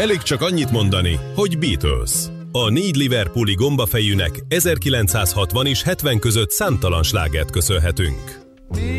Elég csak annyit mondani, hogy Beatles. A 4 liverpooli gombafejűnek 1960 és 70 között számtalan slágert köszönhetünk.